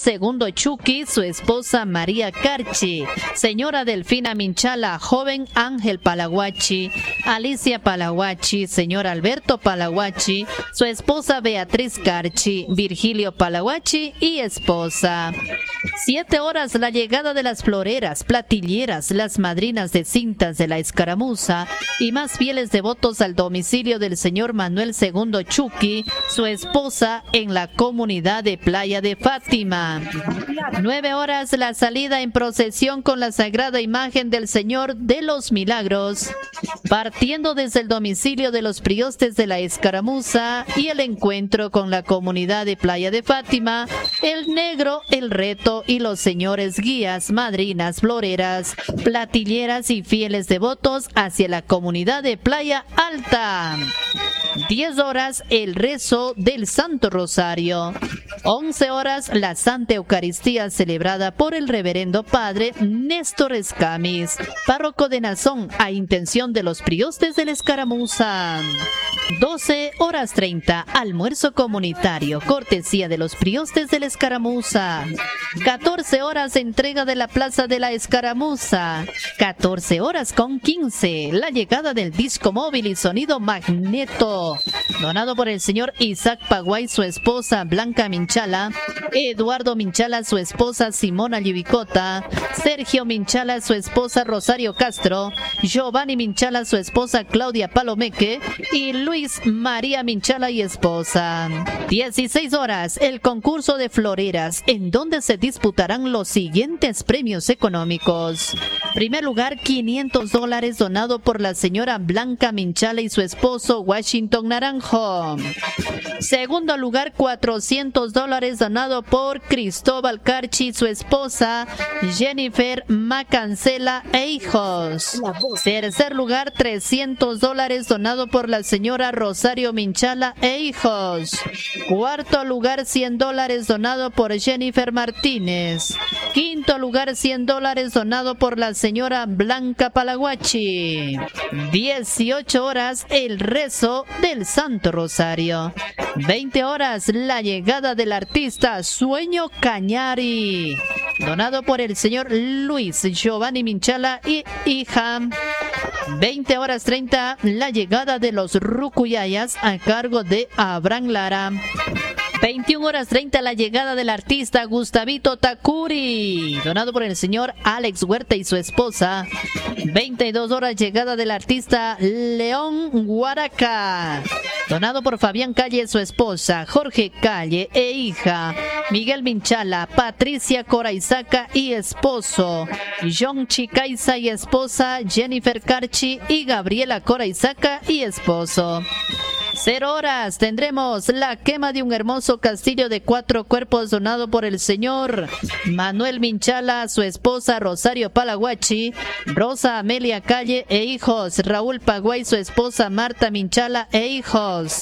II Chucky, su esposa María Carchi, señora Delfina Minchala, joven Ángel Palaguachi, Alicia Palaguachi, señor Alberto Palaguachi, su esposa Beatriz Carchi, Virgilio Palaguachi y esposa. 7 horas, la llegada de las floreras, platilleras, las madrinas de cintas de la escaramuza y más fieles devotos al domicilio del señor Manuel II Chucky, su esposa, en la comunidad de Playa de Fátima. 9 horas, la salida en procesión con la sagrada imagen del Señor de los Milagros, partiendo desde el domicilio de los priostes de la escaramuza y el encuentro con la comunidad de Playa de Fátima, el Negro, el Reto y los señores guías, madrinas, floreras, platilleras y fieles devotos hacia la comunidad de Playa Alta. 10 horas, el rezo del Santo Rosario. 11 horas, la Santa Eucaristía celebrada por el Reverendo Padre Néstor Escamis, párroco de Nazón, a intención de los priostes de la escaramuza. 12 horas 30, almuerzo comunitario, cortesía de los priostes de la escaramuza. 14 horas, entrega de la plaza de la escaramuza. 14 horas con 15, la llegada del disco móvil y sonido Magneto, donado por el señor Isaac Paguay, su esposa Blanca Minchala, Eduardo Minchala, su esposa Simona Llibicota, Sergio Minchala, su esposa Rosario Castro, Giovanni Minchala, su esposa Claudia Palomeque y Luis María Minchala y esposa. 16 horas, el concurso de floreras, en donde se disputarán los siguientes premios económicos. Primer lugar, $500 donado por la señora Blanca Minchala y su esposo Washington Naranjo. Segundo lugar, $400 donado por Cristóbal Carchi y su esposa Jennifer Macancela e hijos. Tercer lugar, $300 donado por la señora Rosario Minchala e hijos. Cuarto lugar, $100 donado por Jennifer Martínez. Quinto lugar, $100 donado por la señora Blanca Palaguachi. 18 horas, el rezo del Santo Rosario. 20 horas, la llegada del artista Sueño Cañari, donado por el señor Luis Giovanni Minchala y hija. 20 horas 30, la llegada de los Rucuyayas a cargo de Abraham Lara. 21 horas 30, la llegada del artista Gustavito Takuri, donado por el señor Alex Huerta y su esposa. 22 horas, llegada del artista León Guaraca, donado por Fabián Calle y su esposa, Jorge Calle e hija, Miguel Minchala, Patricia Coraizaca y esposo, John Chicaiza y esposa, Jennifer Carchi y Gabriela Coraizaca y esposo. 0 horas, tendremos la quema de un hermoso castillo de 4 cuerpos donado por el señor Manuel Minchala, su esposa Rosario Palaguachi, Rosa Amelia Calle e hijos, Raúl Paguay, su esposa Marta Minchala e hijos.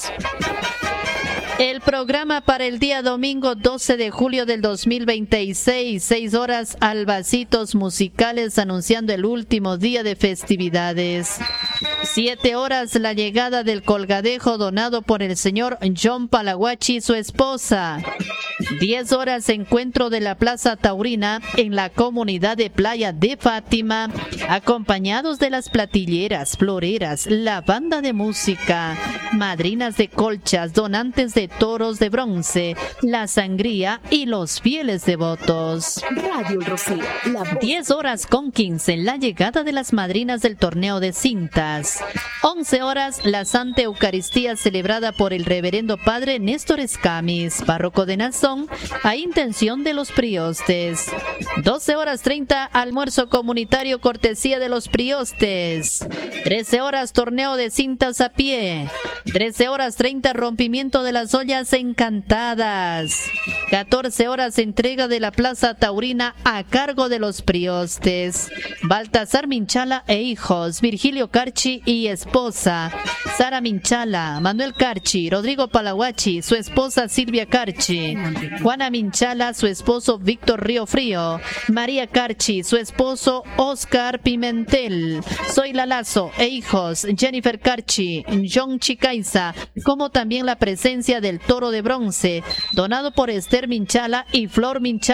El programa para el día domingo 12 de julio del 2026, 6 horas, albacitos musicales anunciando el último día de festividades. 7 horas, la llegada del colgadejo donado por el señor John Palaguachi y su esposa. 10 horas, encuentro de la Plaza Taurina en la comunidad de Playa de Fátima, acompañados de las platilleras, floreras, la banda de música, madrinas de colchas, donantes de toros de bronce, la sangría y los fieles devotos. Radio El Rocío, 10 horas con 15, la llegada de las madrinas del torneo de cintas. 11 horas, la Santa Eucaristía celebrada por el Reverendo Padre Néstor Escamis, párroco de Nazón, a intención de los priostes. 12 horas 30, almuerzo comunitario cortesía de los priostes. 13 horas, torneo de cintas a pie. 13 horas 30, rompimiento de las ollas encantadas. 14 horas, entrega de la Plaza Taurina a cargo de los priostes. Baltasar Minchala e hijos, Virgilio Carchi y esposa, Sara Minchala, Manuel Carchi, Rodrigo Palaguachi, su esposa Silvia Carchi, Juana Minchala, su esposo Víctor Río Frío, María Carchi, su esposo Oscar Pimentel, Zoila Lazo e hijos, Jennifer Carchi, John Chicaiza, como también la presencia del toro de bronce, donado por Esther Minchala y Flor Minchala.